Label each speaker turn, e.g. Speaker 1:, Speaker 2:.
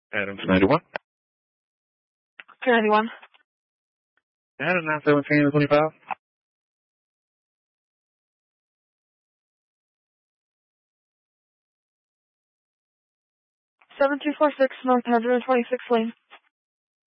Speaker 1: Adams 91.
Speaker 2: 291.
Speaker 1: Adams 917 to 25.
Speaker 2: 7246 North 126th Lane.